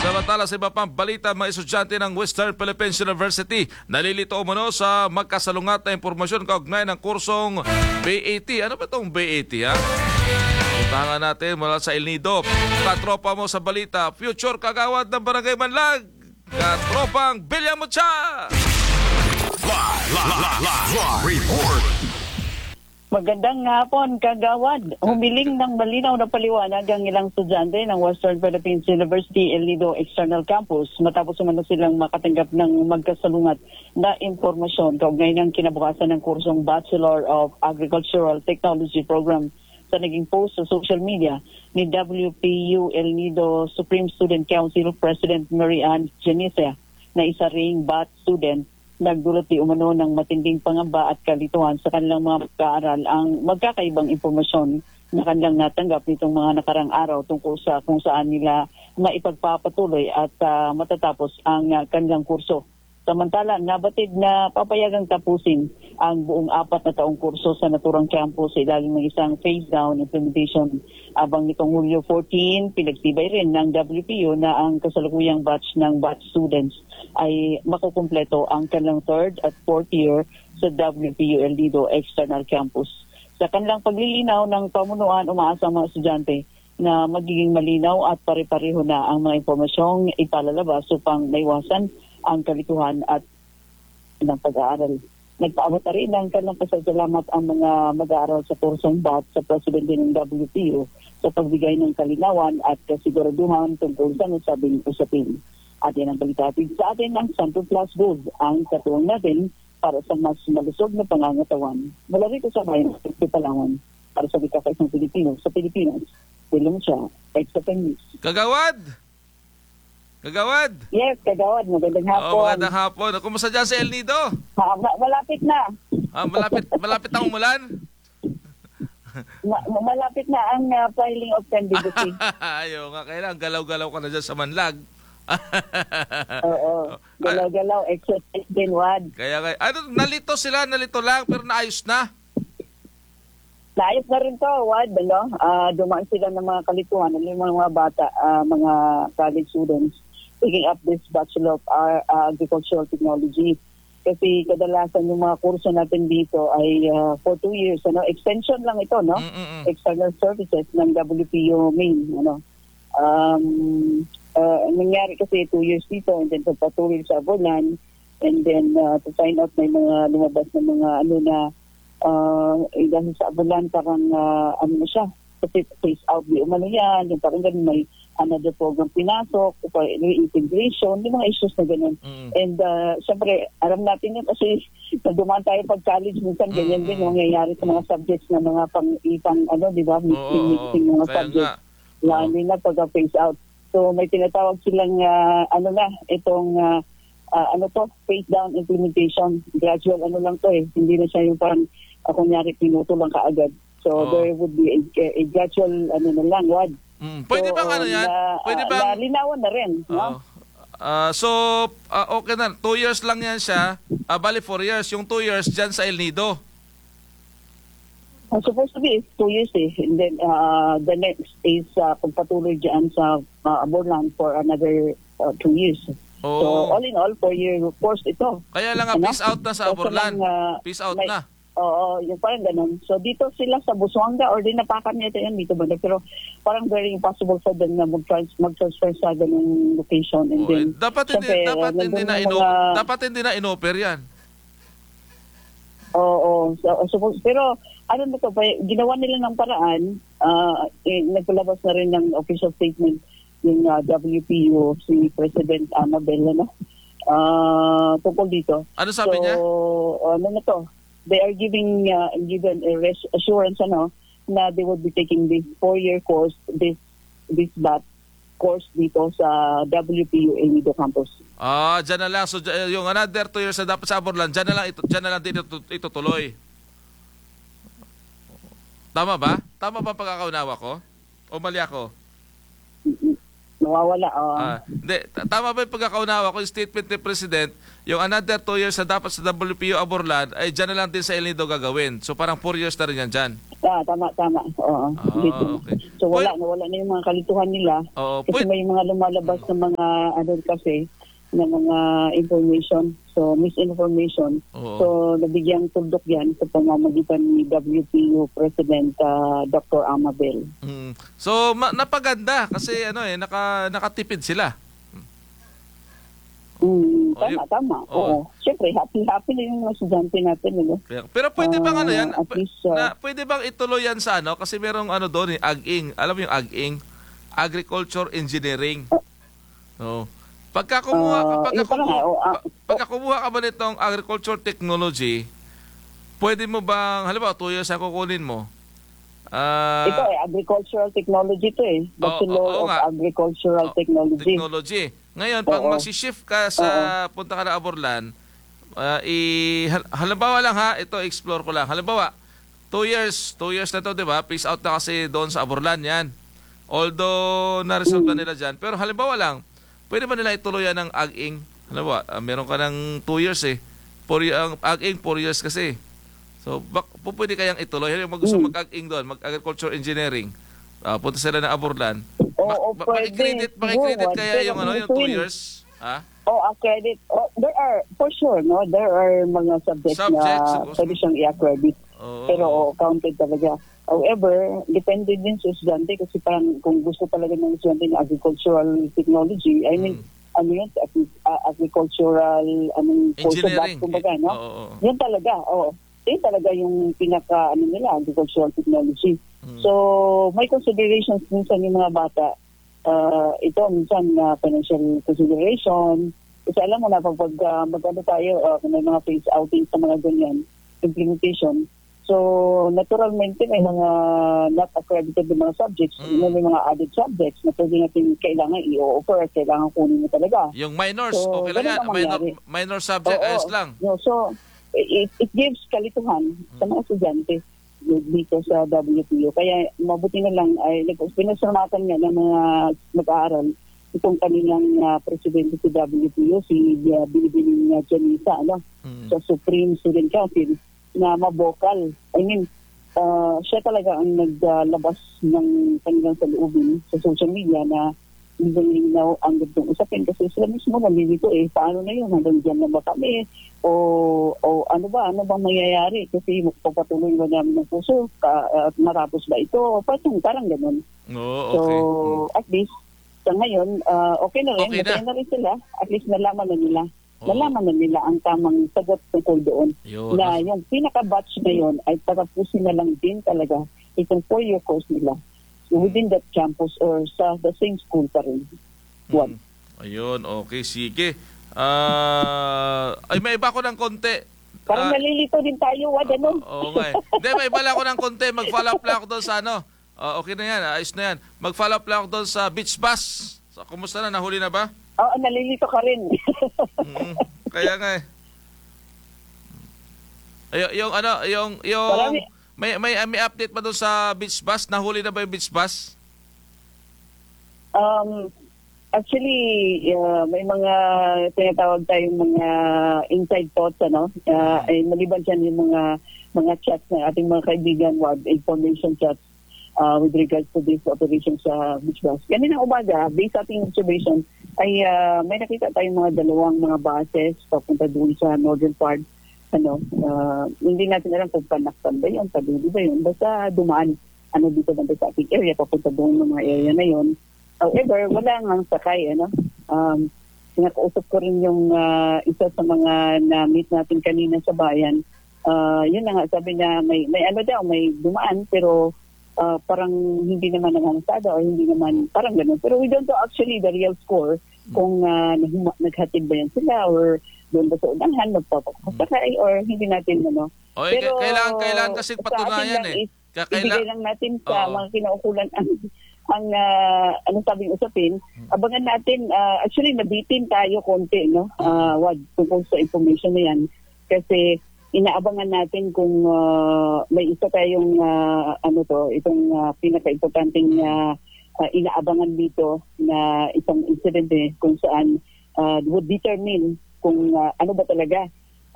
Samantala sa iba pang balita, mga estudyante ng Western Philippines University nalilito umano sa magkasalungat na impormasyon kaugnay ng kursong BAT. Ano ba itong BAT, ha? Puntahan natin mula sa El Nido. Katropa mo sa balita, future kagawad ng Barangay Manlag, katropang Bilya Mucha! Live report. Magandang hapon, kagawad. Humiling ng malinaw na paliwanag ang ilang estudyante ng Western Philippines University El Nido External Campus matapos umano silang makatanggap ng magkasalungat na impormasyon kaugnay ng kinabukasan ng kursong Bachelor of Agricultural Technology Program sa naging post sa social media ni WPU El Nido Supreme Student Council President Mary Ann Genisa na isa ring BAT student. Nagdulot di umano ng matinding pangamba at kalituhan sa kanilang mga pag-aaral ang magkakaibang impormasyon na kanilang natanggap nitong mga nakarang araw tungkol sa kung saan nila maipagpapatuloy at matatapos ang kanilang kurso. Samantala, nabatid na papayagang tapusin ang buong 4 na taong kurso sa naturang campus sa ilalim ng isang phase-down implementation. Abang nitong Hulyo 14, pinagtibay rin ng WPU na ang kasalukuyang batch ng batch students ay makukumpleto ang kanilang 3rd at 4th year sa WPU El Nido External Campus. Sa kanilang paglilinaw ng pamunuan, umaasa ang mga estudyante na magiging malinaw at pare-pareho na ang mga impormasyong ipalalabas upang maiwasan ang kalituhan at ng pag-aaral. Nagpaabot na rin ng kanilang pasasalamat ang mga mag-aaral sa kursong BAT sa presidente ng WPU sa pagbigay ng kalinawan at kasiguraduhan tungkol sa nasabing usapin. At yan ang balitatid sa atin ng Santo Plus Gold, ang katuwang natin para sa mas malusog na pangangatawan. Mula rito sa bayan ng Palawan para sa Bikakaisang Pilipino sa Pilipinas. Tulong siya, Exapen News. Kagawad! Kagawad! Yes, kagawad. Magandang hapon. Magandang hapon. Kumusta dyan sa El Nido? Malapit na. Malapit ang umulan? Malapit na ang filing of candidacy. Ayaw nga, kailangan galaw-galaw ka na dyan sa Manlag. Oo. Galaw-galaw, except din wad. Kaya, nalito lang, pero naayos na. Naayos na rin to, wad, ano? Dumaan sila ng mga kalituhan, yung mga bata, mga college students, picking up this Bachelor of Agricultural Technology. Kasi kadalasan yung mga kurso natin dito ay for 2 years, ano? Extension lang ito, no? External services ng WPU main, ano? Nangyari kasi 2 years dito and then pagpatuloy sa Aborlan and then to find out may mga lumabas na mga ano na dahil sa Aborlan parang ano na siya kasi phase out di umano yan yung parang ganun may another program pinasok for integration yung mga issues na ganun and syempre alam natin yun kasi dumaan tayo pag college minsan ganyan din yung nangyayari sa mga subjects na mga pang ano di ba mixing mga subjects lalo na pag phase out. So may tinatawag silang ano na itong ano to phase down implementation, gradual ano lang to hindi na siya yung parang kunyari pinuto lang kaagad. So there would be a gradual ano na lang wad. Pwede bang ano yan? Pwede bang linawan na rin, no? Okay na 2 years lang yan siya. Bali 4 years, yung 2 years diyan sa El Nido. Supposed to be 2 years and then the next is pagpatuloy dyan sa Aborlan for another 2 years. So all in all 4-year course ito. Kaya lang peace out na sa Aborlan. Peace out na. Oo, yung parang ganun. So dito sila sa Busuanga or din napakan nito yan dito ba? Pero parang very impossible for them na mag-transfer sa ganung location and then dapat hindi na inoper yan. Oo. Pero ano na to, ginawa nila ng paraan, nagpalabas na rin ng official statement yung WPU, si President Amabel, no? Tungkol dito. Ano sabi niya? Ano na to, they are given assurance na they would be taking this 4-year course, this BAT course dito sa WPU El Nido campus. Diyan na lang. So yung another 2 years na dapat sa Aborlan, diyan na lang din itutuloy. Tama ba? Tama ba pagkakaunawa ko? O mali ako? nawawala. Hindi, tama ba yung pagkakaunawa ko, yung statement ni President, yung another 2 years na dapat sa WPU Aborlan, ay dyan na lang din sa El Nido gagawin. So parang 4 years na rin yan dyan. Tama. Oo. Dito. Okay. So nawala na yung mga kalituhan nila. Kasi may mga lumalabas na mga kasi na mga information. So misinformation. So nabigyang tuldok yan sa pamamagitan ni WPU President Dr. Amabel. So napaganda kasi nakatipid sila. Tama. Oo. Siyempre, happy na yung mga estudyante natin. Pero pwede bang pwede bang ituloy yan sa kasi merong doon Ag-ing. Alam mo yung Ag-ing? Agriculture Engineering. Pagka kumuha ka ba nitong agriculture technology, pwede mo bang, halimbawa 2 years ang kukunin mo? Ito agricultural technology to Bachelor of Agricultural Technology. Ngayon, pag mag-shift ka punta ka na Aborlan, halimbawa lang ito explore ko lang. Halimbawa, 2 years na to, di ba? Phase out na kasi doon sa Aborlan yan. Although na-result na nila dyan. Pero halimbawa lang, pwede ba nila ituloy yan ng Ag-ing? Halimbawa, meron ka ng 2 years ang Ag-ing 4 years kasi. So, pwede kayang ituloy. Gusto mag-Ag-ing doon, mag-agriculture engineering. Punta sila ng Aborlan. Pwede. Pakikredit kaya yung 2 years? Accredit. There are, for sure, there are mga subjects na pwede siyang i-accredit. Pero counted talaga. However, depende din sa estudyante kasi parang kung gusto talaga ng estudyante ng agricultural technology, I mean, agricultural course of that, kumbaga, Yan talaga, Yan talaga yung pinaka, nila, agricultural technology. So, may considerations minsan yung mga bata. Ito, minsan, financial consideration. Kasi alam mo na, pag magano tayo, may mga phase outing sa mga ganyan, implementation. So, naturalmente, may mga not accredited mga subjects. May mga added subjects na pwede natin kailangan i-offer at kailangan kunin mo talaga. Yung minors, okay lang yan. Minor subject, ayos lang. So, it gives kalituhan sa mga estudyante dito sa WPU. Kaya mabuti na lang ay pinasalamatan nga ng mga mag-aaral itong kanilang presidente sa WPU, si Binibining Janisa, sa Supreme Student Council, na mabokal. I mean, siya talaga ang naglabas ng kanilang saloobin sa social media na hindi na ang gandong usapin kasi sila mismo nandito paano na yun, hanggang dyan na ba kami o ano bang mangyayari kasi magpapatuloy ba namin ng puso at marapos ba ito parang ganun. Okay. So at least sa ngayon okay na rin, okay na rin sila, at least nalaman na nila ang tamang sagot tungkol doon. Na yung pinaka-batch na yun ay tatapusin na lang din talaga itong 4-year course nila within that campus or sa the same school pa rin. Ayun, okay, sige. Ay, may iba ko ng konti. Parang nalilito din tayo, Oo nga. Hindi, may iba lang ako ng konti. Mag-follow up lang ako doon sa okay na yan, ayos na yan. Mag-follow up lang ako doon sa beach bus. So, kumusta na? Nahuli na ba? Oo, nalilito ka rin. Kaya nga may update pa doon sa beach bus? Nahuli na ba yung beach bus? Actually, may mga tinatawag tayong mga inside thoughts, maliban dyan yung mga chats ng ating mga kaibigan, information chats with regards to this operation sa beach bus. Ganun ang umaga, based sa ating observation, ay may nakita tayong mga dalawang mga buses papunta doon sa northern part. Hindi natin alam kung panaktan ba yun, paduli ba yun, basta dumaan dito na sa ating area, papunta doon ng mga area na yun. However, wala nga sakay, Sinakausap ko rin yung isa sa mga na-meet natin kanina sa bayan. Yun na nga, sabi niya, may dumaan, pero parang hindi naman nangangasada o hindi naman, parang gano'n. Pero we don't know actually the real score kung naghatid ba yan sila or doon ba sa unahan, magpapakasakay or hindi natin, Pero kailangan kasi patunayan ibigay lang natin sa mga kinaukulan ang sabing usapin. Abangan natin, actually nabitin tayo konti, tungkol sa information na yan. Kasi inaabangan natin kung may isa tayong itong pinaka-importanting inaabangan dito na isang incident kung saan would determine kung ano ba talaga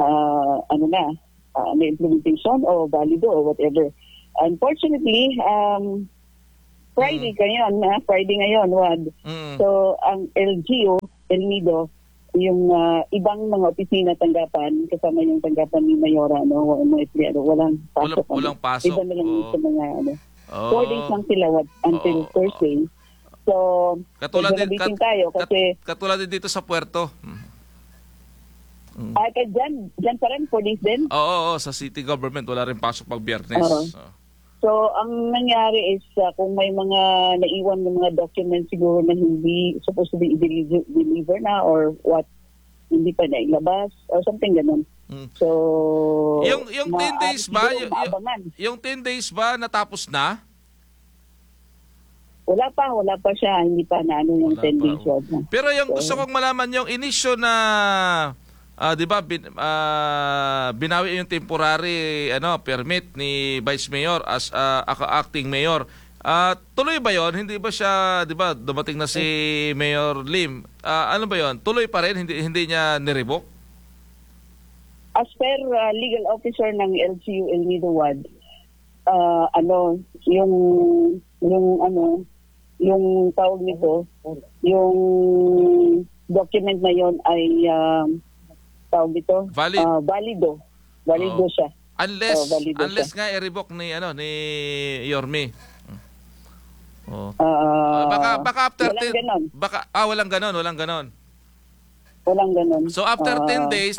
may implementation o valido or whatever. Unfortunately, Friday ngayon, Wad. So, ang LGU, El Nido, yung ibang mga opisina tanggapan, kasama yung tanggapan ni Mayora, walang pasok. Walang pasok. Iba na lang sa mga, 4 days lang sila, Wad, until Thursday. So, katulad tayo kasi... Katulad din dito sa Puerto. Dyan pa rin, 4 days din? Oo, sa city government, wala rin pasok pag Biyernes. So, ang nangyari is kung may mga naiwan ng mga documents siguro na hindi supposed to be deliver na or what, hindi pa nailabas or something ganun. So, yung 10 days ba, yung 10 days ba natapos na? Wala pa siya, hindi pa na yung 10 days. Pero yung gusto kong malaman yung inisyo na 'di ba binawi yung temporary permit ni Vice Mayor as acting mayor. Tuloy ba 'yon? Hindi ba siya, 'di ba, dumating na si Mayor Lim? Ano ba 'yon? Tuloy pa rin, hindi niya ni-revoke? As per legal officer ng LGU El Nido Wad, yung tawag nito, yung document na 'yon ay tawag dito, valido siya. Unless nga i-revoke ni Yorme. Baka after walang ganon. Walang ganon. So after 10 days,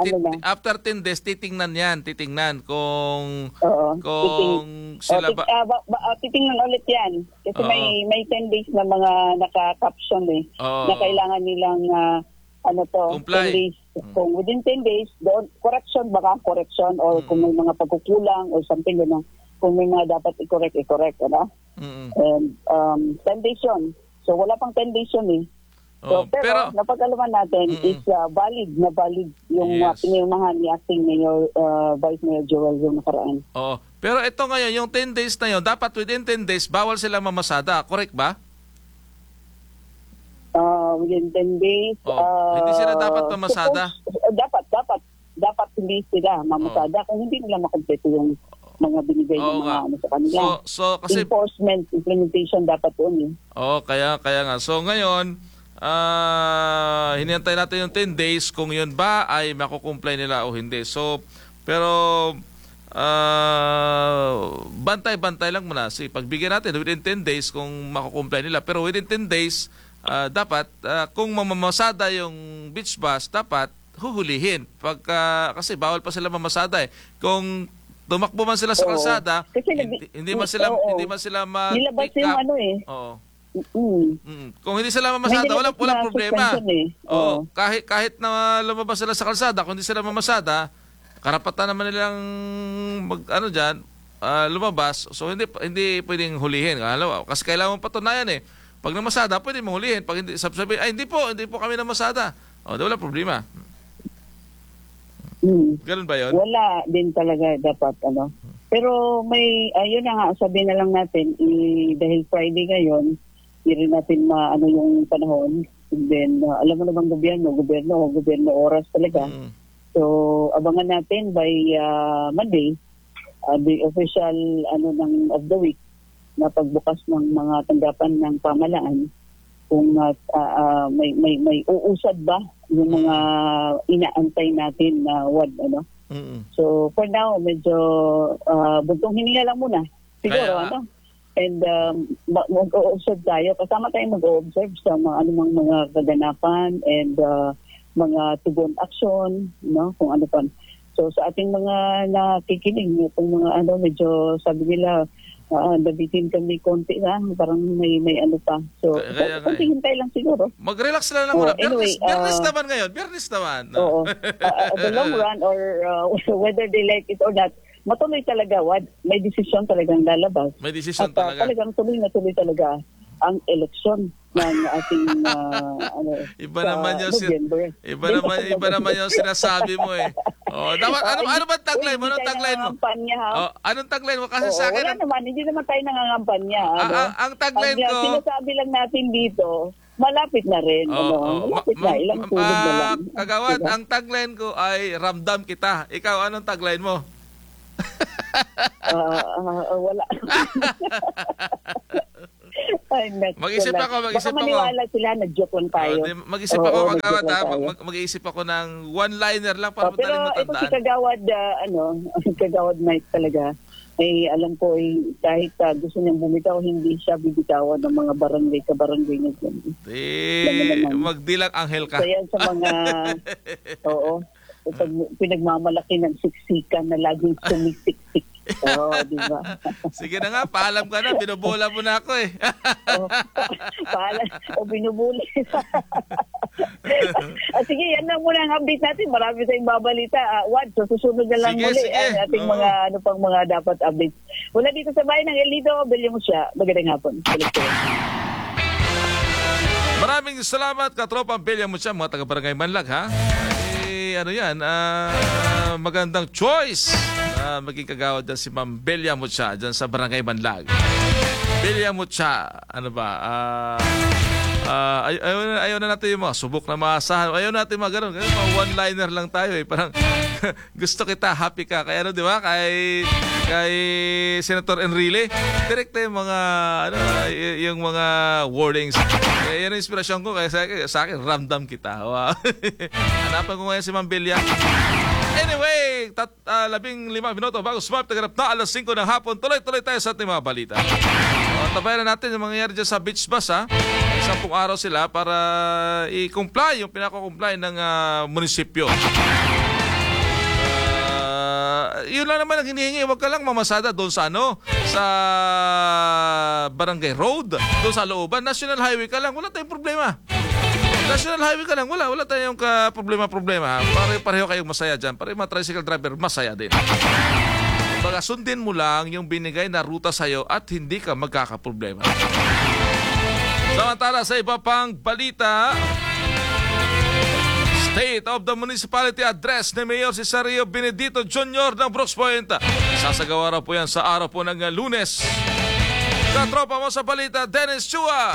titingnan kung sila ba titingnan ulit 'yan. Kasi may 10 days na mga naka-caption na kailangan nilang comply. 10 days. Kung within 10 days, doon, correction or kung may mga pagkukulang or something gano'n. Kung may mga dapat i-correct, And 10 days yun. So wala pang 10 days yun pero napag-alaman natin is valid yung pinirmahan ni acting mayor, Vice Mayor Joel yung nakaraan. Pero ito ngayon, yung 10 days na yun, dapat within 10 days, bawal sila mamasada. Correct ba? Within 10 days. Hindi sila dapat mamasada? Dapat hindi sila mamasada kung hindi nila makompleto yung mga binigay ng mga sa kanila. So kasi enforcement, implementation dapat yun. Kaya nga. So ngayon, hinihintay natin yung 10 days kung yun ba ay makukumply nila o hindi. So, pero bantay-bantay lang muna. Pagbigyan natin within 10 days kung makukumply nila. Pero within 10 days, dapat kung mamamasada yung beach bus, dapat huhulihin kasi bawal pa sila mamasada Kung tumakbo man sila sa kalsada, hindi man sila nilabas yung Kung hindi sila mamasada, walang problema. Kahit na lumabas sila sa kalsada, kung hindi sila mamasada, karapatan naman nilang lumabas. So hindi pwedeng hulihin. Kasi kailangan patunayan Pag namasada, pwede mong hulihin. Pag sabi, hindi po kami namasada. Wala problema. Ganun ba yun? Wala din talaga dapat Pero yun na nga, sabihin na lang natin, dahil Friday ngayon, hindi rin natin yung panahon. And then, alam mo naman gobyerno oras talaga. So, abangan natin by Monday, the official of the week, na pagbukas ng mga tanggapan ng pamalaan kung may uusad ba yung mga inaantay natin na So for now medyo buntong hininga lang muna siguro and mag-uusad tayo, kasama tayong mag-observe sa mga anumang mga kaganapan and mga tugon action kung ano pa. So sa ating mga nakikinig itong mga medyo sabi nila dabitin kami konti lang, parang may pa. So, hintay lang siguro. Mag-relax lang muna. Biyernes naman ngayon. The long run or whether they like it or not, matuloy talaga, may desisyon talagang lalabas. May desisyon talaga. Talagang tuloy talaga ang eleksyon ng ating iba naman yung sinasabi mo Oh, dapat ano ba tagline mo? Anong Hindi tayo tagline mo? nangangampanya, ha? Oh, anong tagline mo kasi Oo, sa akin? wala naman, hindi naman tayo nangangampanya. Ano? Ang tagline ko, sinasabi lang natin dito, malapit na rin. Malapit na, ilang tulog na lang. Kagawad, Diba? ang tagline ko ay ramdam kita. Ikaw, anong tagline mo? Wala. Ay, Mag-isip ako. Baka maniwala sila, nag-joke lang tayo. Mag-isip ako, kagawad, nag-joke lang tayo. mag-iisip ako ng one-liner lang para Pero madaling ito si matandaan. Kagawad, Kagawad Mike talaga, alam ko, kahit gusto niyang bumitaw, hindi siya bibitawan ng mga barangay ka barangay niya. Magdilang anghel ka. So yan sa mga, pag pinagmamalaki ng siksikan na laging sumisiksik. Oo, di ba? Sige na nga, paalam ka na. Binubola mo na ako eh. Paalam. Binubuli. Sige, yan lang muna ang update natin. Marami tayong babalita. Wad, so susunod na lang muli ang ating mga, mga dapat updates. Mula dito sa bayan ng El Nido, Belyo mo siya. Magandang hapon. Maraming salamat, katropang Belya mo siya, mga taga-barangay Manlag, ha? Magandang choice na maging kagawad dyan si Ma'am Belia Mucha dyan sa Barangay Manlag. Belia Mucha, ayaw na natin yung mga subok na maasahan. Ayaw natin mga ganun. Mga one-liner lang tayo eh. Parang gusto kita, happy ka. Kaya ano, di ba? Kay Senator Enrile, direct yung mga, yung mga wordings. Kaya yan ang inspirasyon ko. Kaya sa akin, ramdam kita. Wow. Hanapan ko ngayon si Ma'am Belia. Anyway, 15 minuto bago smart, naganap na alas 5 ng hapon. Tuloy-tuloy tayo sa ating mga balita. Tabayan na natin yung mangyayari dyan sa beach bus, ha? 10 araw sila para i-comply, yung pinaka-comply ng munisipyo. Yun lang naman ang hinihingi. Huwag ka lang mamasada doon sa sa Barangay Road, doon sa looban. National Highway ka lang, wala tayong problema. National Highway ka lang, wala tayong problema. Pareho kayong masaya dyan. Pareho mga tricycle driver, masaya din. Baga sundin mo lang yung binigay na ruta sa'yo at hindi ka magkakaproblema. Samantala sa iba pang balita, State of the Municipality Address ni Mayor Cesario Benedito Jr. ng Brooks Point. Sasagawa raw po yan sa araw po ng Lunes. Katropa mo sa balita, Dennis Chua.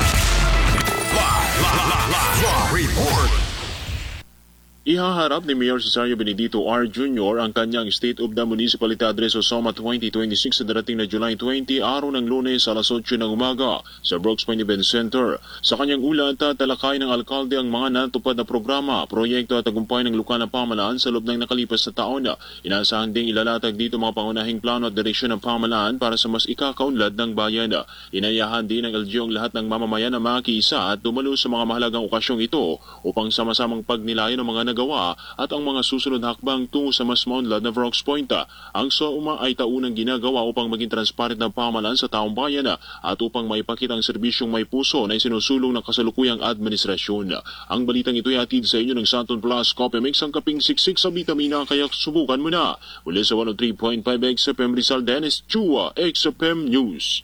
Report. Ihaharap ni Mayor Cesario Benedito R. Jr. ang kanyang State of the Municipality Address o SOMA 2026 sa darating na July 20, araw ng Lunes alas 8 ng umaga sa Brooks Point Event Center. Sa kanyang ulat, tatalakay ng alkalde ang mga natupad na programa, proyekto at tagumpay ng lokal na pamahalaan sa loob ng nakalipas na taon. Inaasahan ding ilalatag dito mga pangunahing plano at direksyon ng pamahalaan para sa mas ikakaunlad ng bayan. Inayahan din ng LGU ang lahat ng mamamayan na makiisa at dumalo sa mga mahalagang okasyong ito upang sama-samang pagnilayan ng mga gawa at ang mga susunod na hakbang tungo sa mas maunlad na Brooks Point. Ang SOMA ay taunang ginagawa upang maging transparent na pamahalaan sa taong bayan at upang maipakita ang serbisyong may puso na isinusulong ng kasalukuyang administrasyon. Ang balitang ito ay atid sa inyo ng Santon Plus Coffee Mix, ang kaping siksik sa vitamina, kaya subukan mo na. Muli sa 103.5 XFM Rizal, Dennis Chua, XFM News.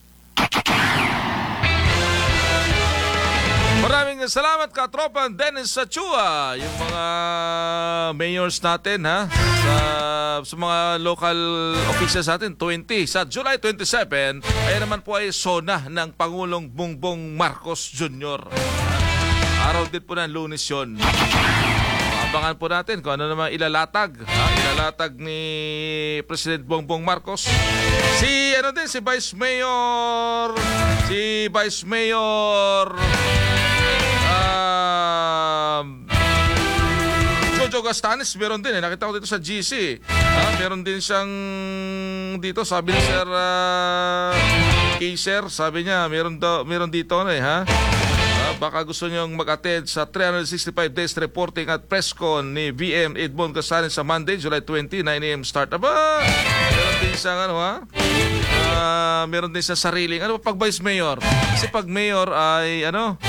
Maraming salamat, katropan Dennis Sachua, yung mga mayors natin, ha, sa mga local officials natin, 20 sa July 27. Ayan naman po ay SONA ng Pangulong Bongbong Marcos Jr. Araw din po ng Lunes yun. Abangan po natin kung ano naman ilalatag ni President Bongbong Marcos. Si Vice Mayor Jojo Gastanes, meron din nakita ko dito sa GC. Meron din siyang dito, sabi ni Sir Kaiser, sabi niya meron dito baka gusto niyong mag-attend sa 365 days reporting at press con ni VM Edmond Gastanes sa Monday, July 20, 9 a.m. start. Meron din siyang meron din sa sariling pag Vice Mayor. Kasi pag Mayor ay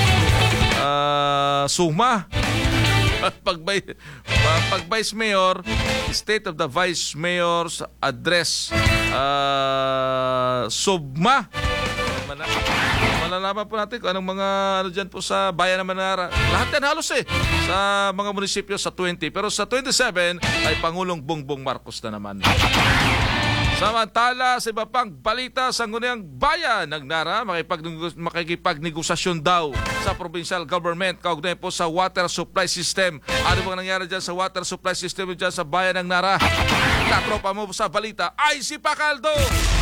suma. Pag Vice Mayor, State of the Vice Mayor's Address, SUBMA. malalaman po natin kung anong mga ano dyan po sa bayan ng Nara. Lahat yan halos sa mga munisipyo sa 20. Pero sa 27 ay Pangulong Bongbong Marcos na naman. Samantala, sa iba pang balita, Sangguniang Bayan ng Nara makikipagnegosasyon daw sa provincial government kaugnay po sa water supply system. Ano bang nangyari dyan sa water supply system dyan sa Bayan ng Nara? Katropa mo sa balita, ay si Pacaldo!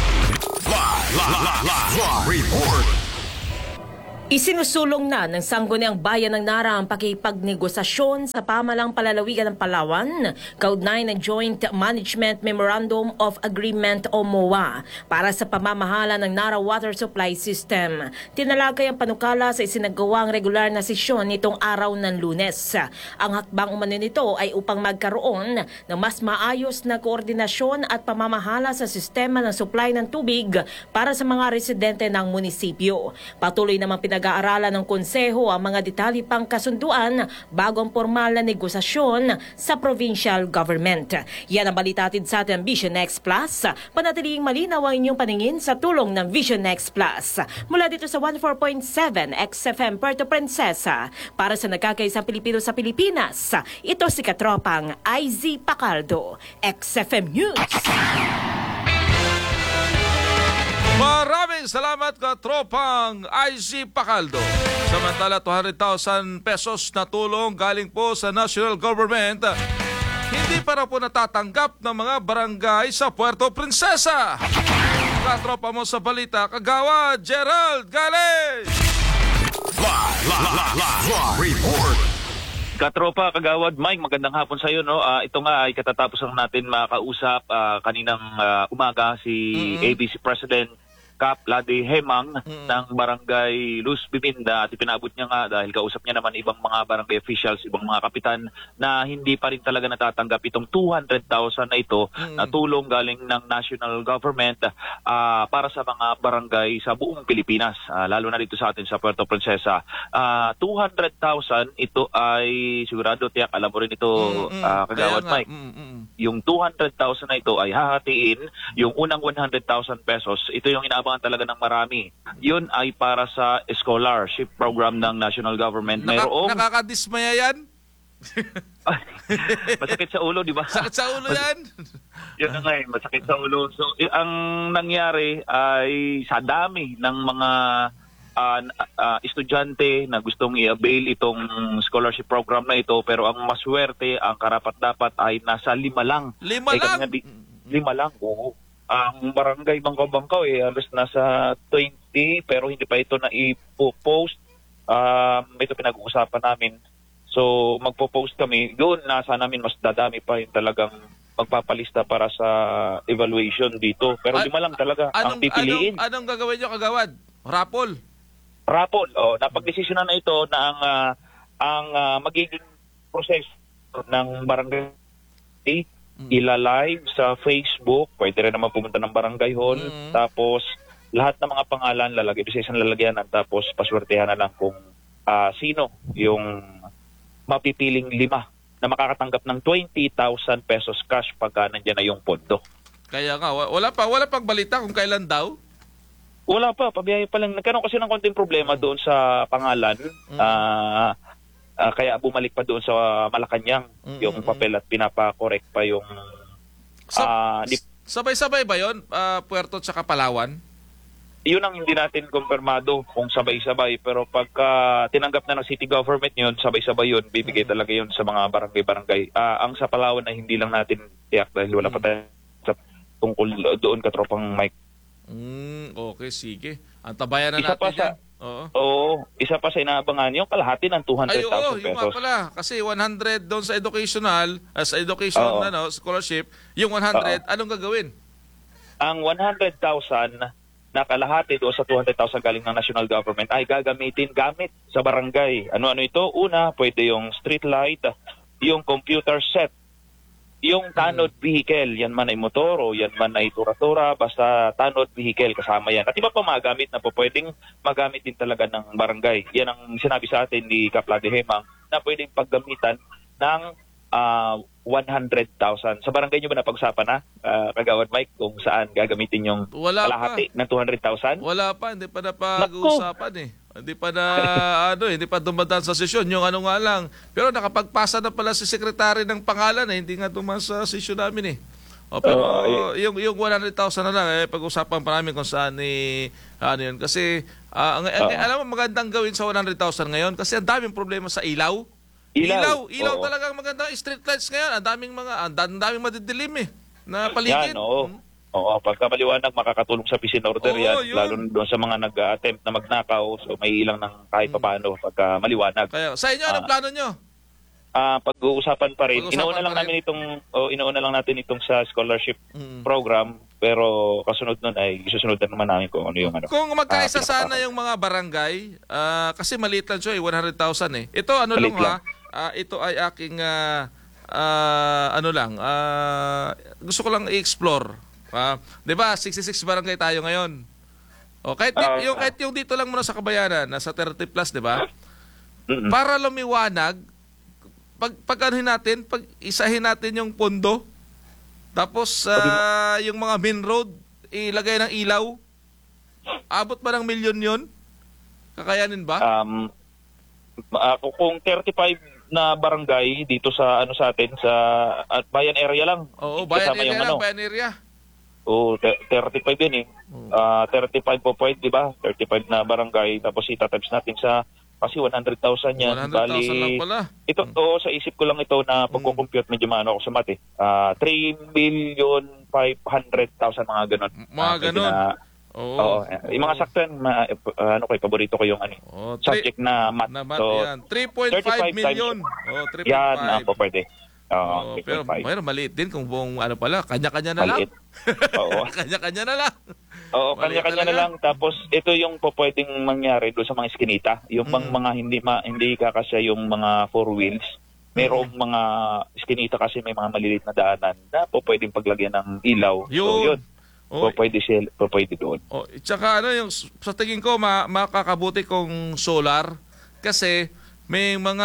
Live report. Isinusulong na ng Sangguniang Bayan ng Nara ang pakikipagnegosasyon sa pamalang palalawigan ng Palawan kaugnay ng Joint Management Memorandum of Agreement o MOA para sa pamamahala ng Nara Water Supply System. Tinalakay ang panukala sa isinagawang regular na sesyon nitong araw ng Lunes. Ang hakbang umano nito ay upang magkaroon ng mas maayos na koordinasyon at pamamahala sa sistema ng supply ng tubig para sa mga residente ng munisipyo. Patuloy namang pinag-aaralan ng konseho ang mga detalye pang kasunduan bago ang formal na negosasyon sa provincial government. Yan ang balitatid sa ating Vision X Plus. Panatiling malinaw ang inyong paningin sa tulong ng Vision X Plus. Mula dito sa 14.7 XFM Puerto Princesa. Para sa nagkakaisang Pilipino sa Pilipinas, ito si Katropang IZ Pacaldo, XFM News. Maraming salamat Katropang IZ Pacaldo. Samantala, 200,000 pesos na tulong galing po sa national government. Hindi para po natatanggap ng mga barangay sa Puerto Princesa. Katropa mo sa balita, Kagawad Gerald Gales! Live report. Katropa, Kagawad Mike, magandang hapon sa iyo. No? Ito nga ay katatapos lang natin makausap kaninang umaga si ABC President Kap Lade Hemang ng Barangay Luz Biminda at ipinabot niya nga dahil kausap niya naman ibang mga barangay officials, ibang mga kapitan na hindi pa rin talaga natatanggap itong 200,000 na ito na tulong galing ng national government para sa mga barangay sa buong Pilipinas, lalo na dito sa atin sa Puerto Princesa. 200,000 ito ay sigurado tiyak, alam mo rin ito Kagawad Mike. Yung 200,000 na ito ay hahatiin yung unang 100,000 pesos. Ito yung inaabangan talaga ng marami. Yun ay para sa scholarship program ng national government. Nakakadismaya yan? Masakit sa ulo, di ba? Sakit sa ulo yan? Yun na nga masakit sa ulo. So, ang nangyari ay sa dami ng mga estudyante na gustong i-avail itong scholarship program na ito, pero ang maswerte, ang karapat-dapat ay nasa 5 lang. 5 lang? 5 lang, oo. Ang barangay Bangkaw-Bangkaw halos nasa 20 pero hindi pa ito na i-post. Ito pinag-uusapan namin. So magpo-post kami. Doon nasa namin mas dadami pa yung talagang magpapalista para sa evaluation dito. Pero 5 lang talaga ang pipiliin. Anong gagawin nyo, Kagawad? Rapol? Rapol. Napag-desisyonan na ito na ang magiging process ng barangay ila-live sa Facebook, pwede rin naman pumunta ng barangay hall, tapos lahat ng mga pangalan lalagay sa isang lalagyanan, tapos paswertehan na lang kung sino yung mapipiling 5 na makakatanggap ng 20,000 pesos cash pagka nandiyan na yung pondo. Kaya nga, wala pang balita kung kailan daw? Wala pa, pabiyahe pa lang. Nagkaroon kasi ng konting problema doon sa pangalan. Kaya bumalik pa doon sa Malacanang yung papel at pinapa-correct pa yung... sabay-sabay ba yun? Puerto at saka Palawan? Yun ang hindi natin kumpirmado kung sabay-sabay. Pero pagka tinanggap na ng city government yun, sabay-sabay yun, bibigay talaga yun sa mga barangay-barangay. Ang sa Palawan ay hindi lang natin tiyak dahil wala pa tayo tungkol doon, Katropang Mike. Okay, sige. Ang tabayan na natin yan. Oo, isa pa sa inaabangan yung kalahati ng 200,000 pesos. Yung nga pala. Kasi 100 doon sa educational, scholarship, yung 100, anong gagawin? Ang 100,000 na kalahati doon sa 200,000 galing ng national government ay gagamitin gamit sa barangay. Ano-ano ito? Una, pwede yung street light, yung computer set, yung tanod vehicle, yan man ay motor o yan man ay tura-tura, basta tanod vehicle kasama yan. At iba pa magamit na po pwedeng magamit din talaga ng barangay. Yan ang sinabi sa atin ni Kap Lade Hemang na pwedeng paggamitan ng 100,000. Sa barangay nyo ba napag-usapan na, Kagawad Mike, kung saan gagamitin yung Wala kalahati ng 200,000? Wala pa, hindi pa napag-uusapan eh. Hindi pa na hindi pa dumadaan sa sesyon. Yung ano nga lang. Pero nakapagpasa na pala si sekretary ng pangalan eh, hindi nga dumaan sa sesyon namin eh. Pero yung 100,000 na lang pag-usapan pa namin kung saan ano yun. Kasi alam mo magandang gawin sa 100,000 ngayon kasi ang daming problema sa ilaw. Ilaw talagang maganda. Street lights ngayon, ang daming madidilim eh na paligid. Yan, Oo, pagka maliwanag, makakatulong sa peace and order yan. Yun. Lalo doon sa mga nag-attempt na magnakaw. So may ilang ng kahit paano pagka maliwanag. Kaya, sa inyo, anong plano nyo? Pag-uusapan pa rin. Pag-uusapan Inauna lang pa rin. namin natin itong sa scholarship program. Pero kasunod nun ay isusunod na naman namin kung ano yung ano. Kung magkaisa sana yung mga barangay, kasi maliit lang siya 100,000 eh. Ito Maliit lang ha, ito ay aking gusto ko lang i-explore. 'Di ba? 66 barangay tayo ngayon. Kahit yung dito lang muna sa Kabayanan, nasa 30 plus, 'di ba? Para lumiwanag, pag-anuhin natin, pag-isahin natin yung pondo. Tapos yung mga main road, ilagay ng ilaw. Abot ba ng milyon 'yon? Kakayanin ba? Kung 35 na barangay dito sa sa atin sa at bayan area lang. Oo, bayan area. Oo, 35 yan eh. 35 po point, di ba? 35 na barangay, tapos itatimes natin sa, kasi 100,000 yan. 100,000 lang pala. Ito, sa isip ko lang ito na pagkukompute, medyo maano ako sa mati. 3,500,000 mga ganon. Mga ganon. Oo. Yung mga sakto yan, paborito ko yung subject na math. So, yan. 3.5 million. 3.5. Yan, pwede. Pero maliit din kung buong kanya-kanya na maliit. lang. Oo. Kanya-kanya na lang. Oo, kanya-kanya na lang. Tapos ito yung pwedeng mangyari doon sa mga iskinita. Yung mga hindi kakasya yung mga four wheels. Merong mga iskinita kasi may mga maliliit na daanan na pwedeng paglagyan ng ilaw. So yun. Pwede doon. Tsaka yung sa tingin ko makakabuti kung solar kasi may mga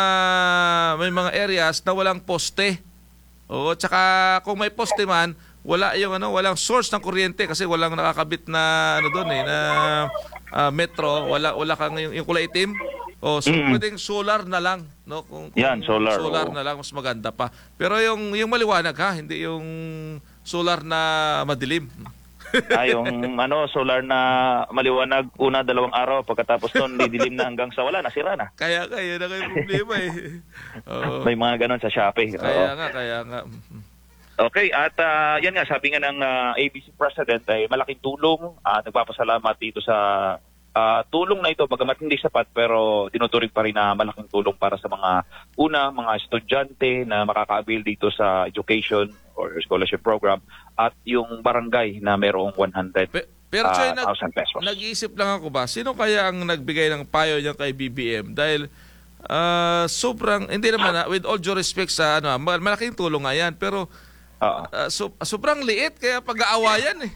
areas na walang poste. Tsaka kung may poste man, walang source ng kuryente kasi walang nakakabit na doon na metro, wala kang yung kulay itim. So pwedeng solar na lang, no? Kung solar na lang mas maganda pa. Pero yung maliwanag hindi yung solar na madilim. Yung solar na maliwanag, 1-2 araw, pagkatapos nun, didilim na hanggang sa wala, nasira na. Kaya yun na kayo problema eh. May mga ganon sa Shopee. Kaya nga. Okay, at yan nga, sabi nga ng ABC President ay malaking tulong. Nagpapasalamat dito sa tulong na ito, bagamat hindi sapat, pero tinuturing pa rin na malaking tulong para sa mga estudyante na makaka-avail dito sa education or scholarship program at yung barangay na mayroong 100,000 pesos. Nag-iisip lang ako ba, sino kaya ang nagbigay ng payo niya kay BBM? Dahil sobrang, hindi naman with all due respect sa malaking tulong nga yan, pero sobrang liit kaya pag-aawayan eh.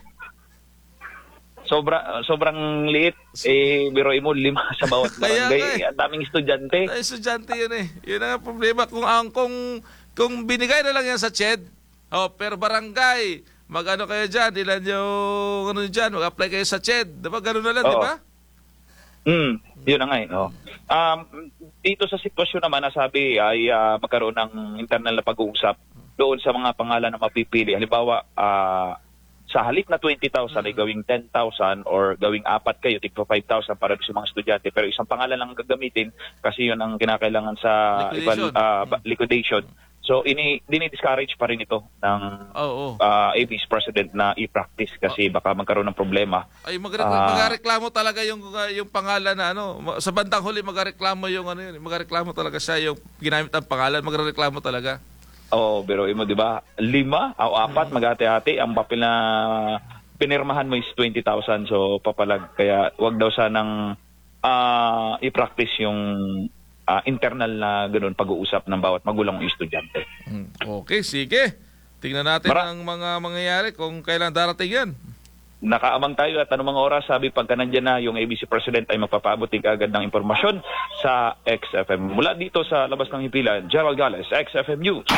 Sobrang liit, biroin mo 5 sa bawat barangay. Ang daming estudyante. Estudyante yun eh. Yun ang problema. Kung binigay na lang yan sa CHED, pero barangay, mag-ano kayo dyan, ilan yung dyan, mag-apply kayo sa CHED. Diba? Ganun na lang, di ba? Yun na nga eh. Dito sa sitwasyon naman, nasabi ay magkaroon ng internal na pag-uusap doon sa mga pangalan na mapipili. Halimbawa, sa halip na 20,000 ay gawing 10,000 or gawing 4 kayo, tigpa 5,000 para sa mga estudyante. Pero isang pangalan lang gagamitin kasi yun ang kinakailangan sa liquidation. So, dini-discourage pa rin ito ng AB's President na i-practice kasi baka magkaroon ng problema. Ay, magreklamo talaga yung pangalan na sa bandang huli magreklamo magreklamo talaga siya yung ginamit ang pangalan, magreklamo talaga. Pero mo, di ba? 5 o 4, maghati-hati. Ang papel na pinirmahan mo is 20,000. So, papalag. Kaya, wag daw sanang i-practice yung internal na ganun pag-uusap ng bawat magulang o estudyante. Okay, sige. Tingnan natin ang mga mangyayari kung kailan darating yan. nakaamang tayo at anumang oras, sabi pagka nandyan na yung ABC President ay magpapaabot agad ng impormasyon sa XFM. Mula dito sa labas ng himpilan, Gerald Gales, XFM News.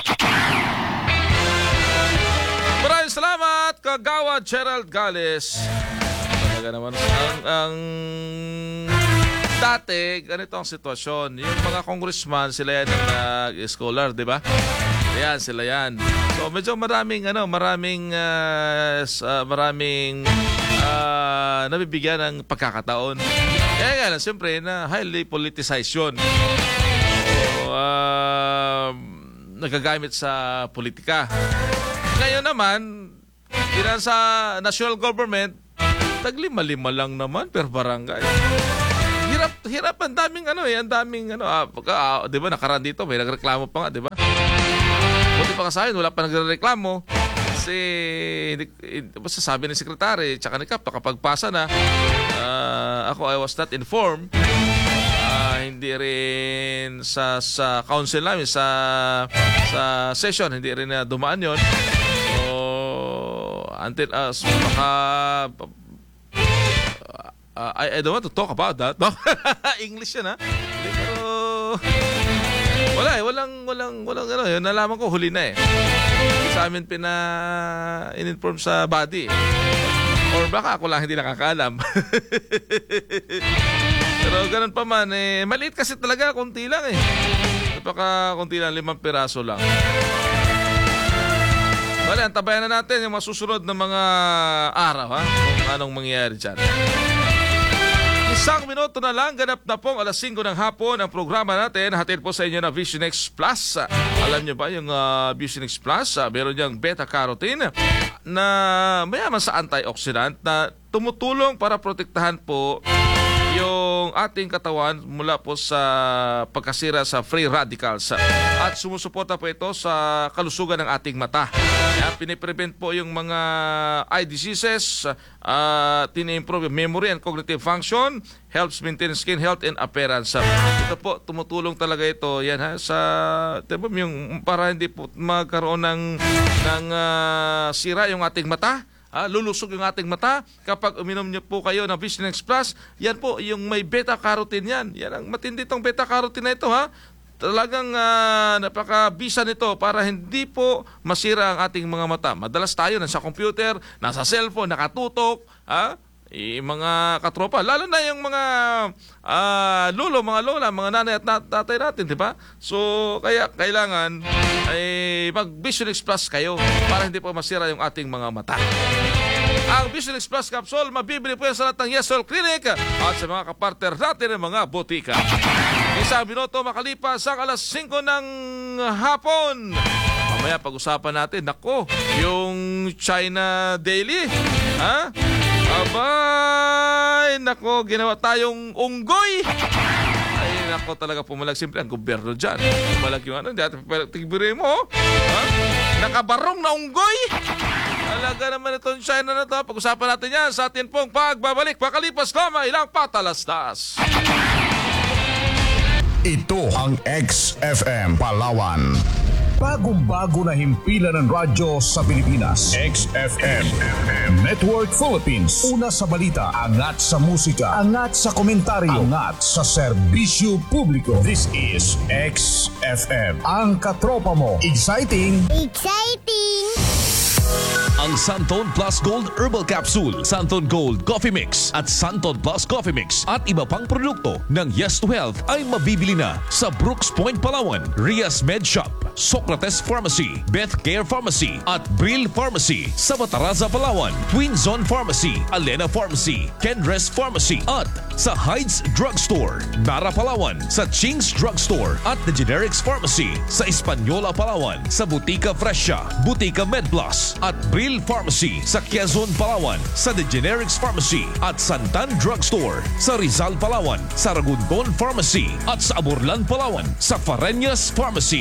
Maraming salamat, Kagawad Gerald Gales. Talaga naman, ang dati, ganito ang sitwasyon. Yung mga congressman, sila yan ang scholar, di ba? Ayan, sila yan. So medyo maraming nabibigyan ng pagkakataon. Kaya nga lang, siyempre, na highly politicized yun. So, nagagamit sa politika. Ngayon naman, sa national government, taglima-lima lang naman per barangay. Hirap ang daming di ba, nakaraan dito, may nagreklamo pa nga, di ba? Buti pa ka sa akin, wala pa nagreklamo. Kasi, basta sabi ng sekretary, tsaka ni Kap, nakapagpasa na, ako, I was not informed. Hindi rin sa council namin, sa session, hindi rin na dumaan yon. So, until baka I don't want to talk about that. No? English yan, ha? Pero walang yun. Nalaman ko huli na eh. Sa amin in-inform sa body. Or baka ako lang hindi nakakaalam. Pero ganun pa man maliit kasi talaga, konti lang eh. Konti lang, 5 piraso lang. Wala, antabayan na natin yung masusunod na mga araw, ha? Kung anong mangyayari dyan. 1 minuto na lang, ganap na pong 5:00 ng hapon ang programa natin. Hatid po sa inyo na Vision X Plus. Alam nyo ba yung Vision X Plus? Meron niyang beta-carotene na mayaman sa antioxidant na tumutulong para protektahan po yung ating katawan mula po sa pagkasira sa free radicals. At sumusuporta po ito sa kalusugan ng ating mata. Piniprevent po yung mga eye diseases, tini-improve yung memory and cognitive function, helps maintain skin health and appearance. Ito po, tumutulong talaga ito yan, ha, sa yung para hindi po magkaroon ng sira yung ating mata. Lulusog yung ating mata kapag uminom niyo po kayo ng Vision X Plus. Yan po, yung may beta-carotene yan. Yan ang matindi itong beta-carotene na ito, ha. Talagang napaka-bisa nito para hindi po masira ang ating mga mata. Madalas tayo nasa computer, nasa cellphone, nakatutok, mga katropa, lalo na yung mga lolo, mga lola, mga nanay at tatay natin, di ba? So, kaya kailangan ay mag-Vision X Plus kayo para hindi po masira yung ating mga mata. Ang Vision X Plus capsule, mabibili po yan sa lahat ng Yesol Clinic at sa mga kapartner natin ng mga botika. 1 minuto makalipas ang 5:00 ng hapon. Mamaya pag-usapan natin, yung China Daily, ha? Abay, ginawa tayong unggoy. Ay, talaga pumalag. Siyempre, ang gobyerno dyan. Pumalag yung tigbirin mo, ha? Nakabarong na unggoy. Talaga naman itong China na to. Pag-usapan natin yan sa atin pong pagbabalik. Pakalipas lamang ilang patalastas. Ito ang XFM Palawan. Bagong-bago na himpilan ng radyo sa Pilipinas. XFM Network Philippines. Una sa balita, angat sa musika, angat sa komentaryo, angat sa serbisyo publiko. This is XFM. Ang katropa mo. Exciting! Ang Santon Plus Gold Herbal Capsule, Santon Gold Coffee Mix at Santon Plus Coffee Mix at iba pang produkto ng Yes to Health ay mabibili na sa Brooks Point, Palawan, Rias Med Shop, Socrates Pharmacy, Beth Care Pharmacy at Brill Pharmacy sa Bataraza, Palawan, Twin Zone Pharmacy, Alena Pharmacy, Kendres Pharmacy at sa Hyde's Drugstore, Nara, Palawan, sa Ching's Drugstore at The Generics Pharmacy sa Hispaniola, Palawan, sa Butika Fresha, Butika MedPlus at Brill Pharmacy sa Quezon, Palawan, sa The Generics Pharmacy at Santan Drugstore sa Rizal, Palawan, sa Ragunton Pharmacy at sa Aburlan, Palawan, sa Fareñas Pharmacy.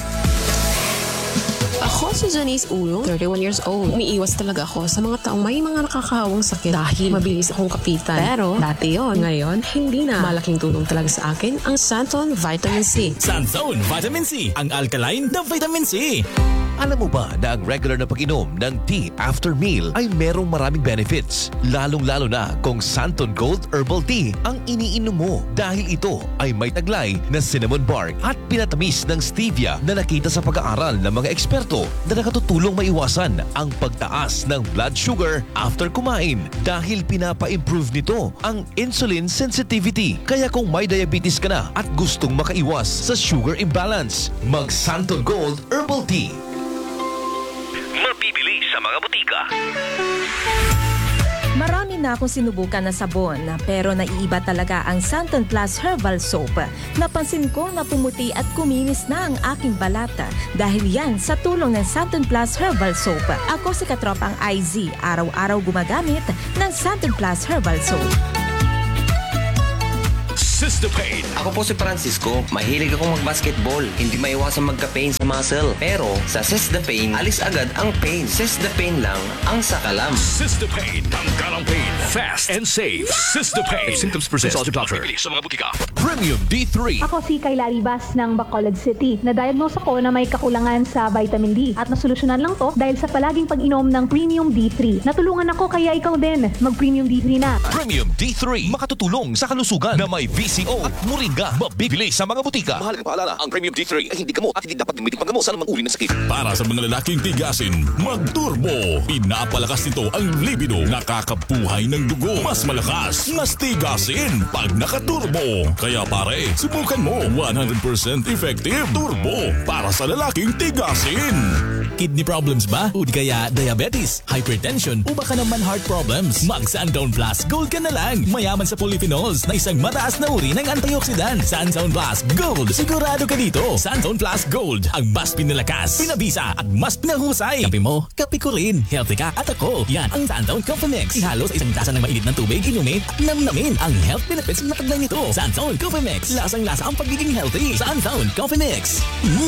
Ako si Janice Ulong, 31 years old. Umiiwas talaga ako sa mga taong may mga nakakahawang sakit dahil mabilis akong kapitan. Pero dati yon, ngayon hindi na. Malaking tulong talaga sa akin ang Santon Vitamin C. Santon Vitamin C, ang alkaline na vitamin C. Alam mo ba na ang regular na pag-inom ng tea after meal ay merong maraming benefits? Lalong-lalo na kung Santon Gold Herbal Tea ang iniinom mo dahil ito ay may taglay na cinnamon bark at pinatamis ng stevia na nakita sa pag-aaral ng mga eksperto na nakatutulong maiwasan ang pagtaas ng blood sugar after kumain dahil pinapa-improve nito ang insulin sensitivity. Kaya kung may diabetes ka na at gustong makaiwas sa sugar imbalance, mag Santon Gold Herbal Tea. Mabibili sa mga butika. Marami na akong sinubukan na sabon pero naiiba talaga ang Santon Plus Herbal Soap. Napansin ko na pumuti at kuminis na ang aking balat dahil yan sa tulong ng Santon Plus Herbal Soap. Ako si Katropang IZ, araw-araw gumagamit ng Santon Plus Herbal Soap. Sistapain. Ako po si Francisco. Mahilig akong mag-basketball. Hindi maiwasan magka-pain sa muscle. Pero sa Sistapain, alis agad ang pain. Sistapain lang ang sakalam. Sistapain. Tanggal ang pain. Fast and safe. Sistapain. If symptoms persist, consult your doctor. Sa mga butika. Premium D3. Ako si Kayla Ribas ng Bacolod City. Na-diagnose ako na may kakulangan sa vitamin D. At nasolusyonan lang to dahil sa palaging pag-inom ng Premium D3. Natulungan ako kaya ikaw din. Mag-Premium D3 na. Premium D3. Makatutulong sa kalusugan na may VCO at Moringa. Mabibili sa mga butika. Mahalagang paalala, ang Premium D3 ay hindi gamot at hindi dapat gamitin panggamot sa anumang uri ng sakit. Para sa mga lalaking tigasin, mag-turbo. Pinapalakas nito ang libido. Nakakabuhay ng dugo. Mas malakas, mas tigasin pag nakaturbo. Kaya pare, subukan mo. 100% effective turbo para sa lalaking tigasin. Kidney problems ba? O di kaya diabetes, hypertension o baka naman heart problems? Mag Santon Plus Gold ka na lang. Mayaman sa polyphenols na isang mataas na uri ng antioxidant. Santon Plus Gold. Sigurado ka dito. Santon Plus Gold. Ang mas pinalakas, pinabisa at mas pinahusay. Kape mo, kape ko rin. Healthy ka at ako. Yan ang Santon Coffee Mix. Ihalo sa isang tasa ng mainit na tubig, inumin at namnamin ang health benefits na taglay nito. Santon Coffee Mix. Lasang-lasa ang pagiging healthy. Santon Coffee Mix.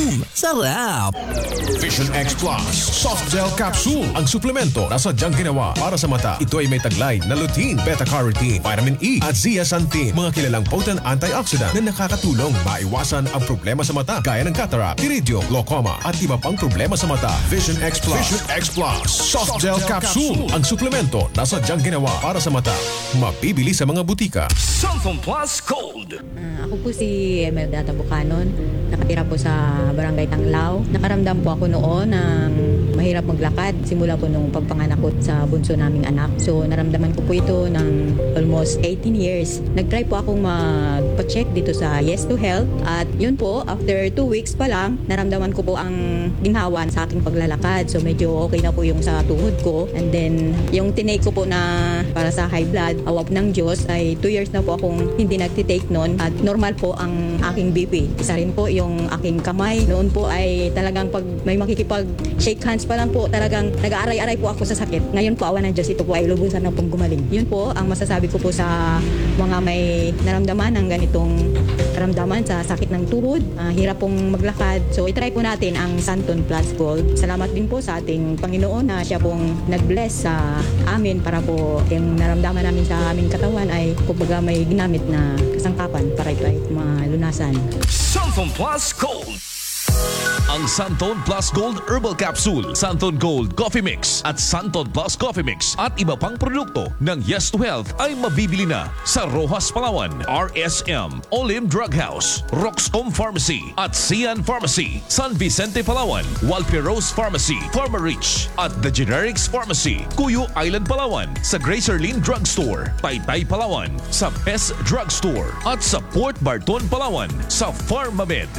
Sarap! Vision X Plus Soft Gel Capsule. Ang suplemento na sadyang ginawa para sa mata. Ito ay may taglay na lutein, beta-carotene, vitamin E at zeaxanthin. Mga kilalang potent antioxidant na nakakatulong maiwasan ang problema sa mata gaya ng cataract, iridium, glaucoma at iba pang problema sa mata. Vision X Plus. Vision X Plus Soft Gel Capsule. Ang suplemento na sadyang ginawa para sa mata. Mabibili sa mga butika. Santon Plus Gold. Ako po si Emelda Tabucanon. Nakatira po sa Barangay Tanglao. Nakaramdam po ako noon ng mahirap maglakad. Simula po nung pagpanganak ko sa bunso naming anak. So naramdaman ko po ito ng almost 18 years. Nag-try po akong magpa-check dito sa Yes to Health. At yun po, after 2 weeks pa lang, naramdaman ko po ang ginhawan sa aking paglalakad. So medyo okay na po yung sa tuhod ko. And then yung tinake ko po na para sa high blood, awap ng Diyos, ay 2 years na po akong hindi nagtitake noon. At normal po ang aking BP. Isa rin po yung aking kamay. Noon po ay talagang pag may makikipag-shake hands pa lang po, talagang nag-aaray-aray po ako sa sakit. Ngayon po, awa ng Diyos, ito po ay lubusan na pong gumaling. Yun po ang masasabi ko po sa mga may naramdaman ng ganitong karamdaman sa sakit ng tuhod, hirap pong maglakad. So, itry po natin ang Santon Plus Gold. Salamat din po sa ating Panginoon na siya pong nag-bless sa amin para po yung naramdaman namin sa aming katawan ay kumbaga may ginamit na kasangkapan para ito ay malunasan. Santon Plus Gold. Ang Santon Plus Gold Herbal Capsule, Santon Gold Coffee Mix at Santon Plus Coffee Mix at iba pang produkto ng Yes to Health ay mabibili na sa Rojas Palawan, RSM, Olim Drug House, Roxcom Pharmacy at Sian Pharmacy, San Vicente Palawan, Walperos Pharmacy, Pharmarich at The Generics Pharmacy, Cuyo Island Palawan, sa Gracerlin Drug Store, Taytay Palawan, sa Best Drug Store at sa Port Barton Palawan, sa Pharmamed.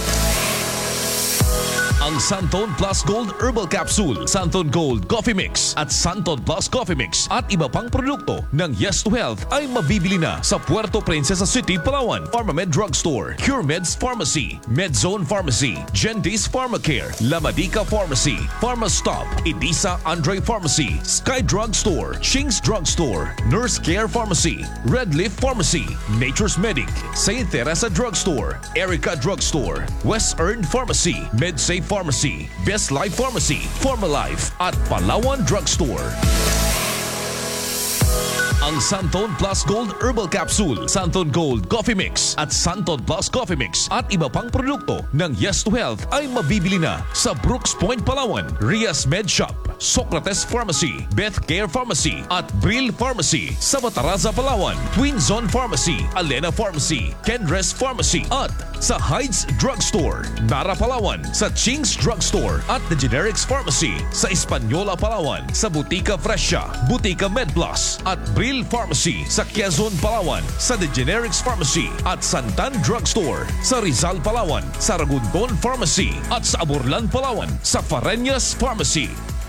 Ang Santon Plus Gold Herbal Capsule, Santon Gold Coffee Mix at Santon Plus Coffee Mix at iba pang produkto ng Yes to Health ay mabibili na sa Puerto Princesa City, Palawan, Pharmamed Drug Store, CureMeds Pharmacy, Medzone Pharmacy, Gendis Pharmacare, Lamadica Pharmacy, Pharmastop, Edisa Andre Pharmacy, Sky Drug Store, Shing's Drug Store, Nurse Care Pharmacy, Red Leaf Pharmacy, Nature's Medic, St. Teresa Drug Store, Erica Drug Store, West Earn Pharmacy, MedSafe Pharmacy, Best Life Pharmacy, Pharmalife at Palawan Drug Store. Ang Santon Plus Gold Herbal Capsule, Santon Gold Coffee Mix at Santon Plus Coffee Mix at iba pang produkto ng Yes to Health ay mabibili na sa Brooks Point, Palawan, Rias Med Shop, Socrates Pharmacy, Beth Care Pharmacy at Brill Pharmacy sa Bataraza, Palawan, Twin Zone Pharmacy, Alena Pharmacy, Kenres Pharmacy at sa Heights Drugstore, Nara, Palawan, sa Ching's Drugstore at The Generics Pharmacy sa Hispaniola, Palawan, sa Butika Fresha, Butika MedPlus at Brill Pharmacy sa Quezon, Palawan, sa The Generics Pharmacy at Santan Drugstore sa Rizal, Palawan, sa Ragunton Pharmacy at sa Aburlan, Palawan, sa Fareñas Pharmacy.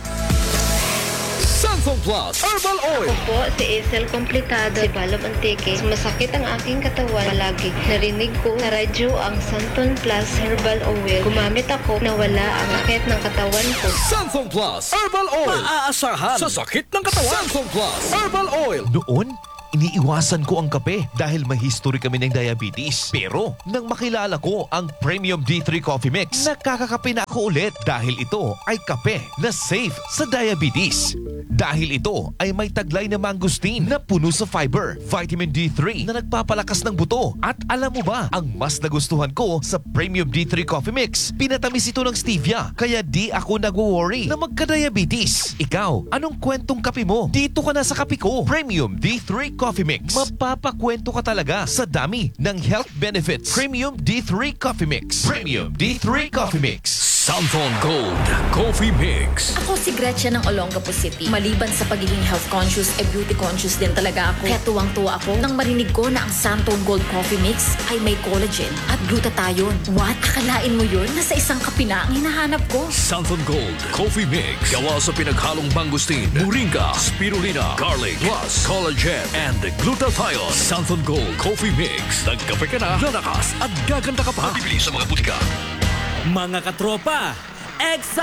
Santon Plus Herbal Oil. Ako po si Isel Complicado, si Balo Antique. Masakit ang aking katawan palagi. Narinig ko sa radyo ang Santon Plus Herbal Oil. Gumamit ako na wala ang sakit ng katawan ko. Santon Plus Herbal Oil. Maaasahan sa sakit ng katawan. Santon Plus Herbal Oil. Noon, iniiwasan ko ang kape dahil may history kami ng diabetes. Pero nang makilala ko ang Premium D3 Coffee Mix, nakakakape na ako ulit dahil ito ay kape na safe sa diabetes. Dahil ito ay may taglay na mangosteen na puno sa fiber, vitamin D3 na nagpapalakas ng buto. At alam mo ba, ang mas nagustuhan ko sa Premium D3 Coffee Mix, pinatamis ito ng stevia. Kaya di ako nag-worry na magka-diabetes. Ikaw, anong kwentong kape mo? Dito ka na sa kape ko. Premium D3 Coffee Mix. Mapapakwento ka talaga sa dami ng health benefits. Premium D3 Coffee Mix. Premium D3 Coffee Mix. Santon Gold Coffee Mix. Ako si Gretchen ng Olongapo City. Maliban sa pagiging health conscious, beauty conscious din talaga ako. Kaya tuwang-tuwa ako nang marinig ko na ang Santon Gold Coffee Mix ay may collagen at glutathione. What? Akalain mo yun? Nasa isang kape na ang hinahanap ko. Santon Gold Coffee Mix. Gawa sa pinaghalong mangosteen, moringa, spirulina, garlic, plus collagen and glutathione. Santon Gold Coffee Mix. Nagkape ka na, lalakas at gaganda ka pa. Bibili sa mga butika. Mga katropa,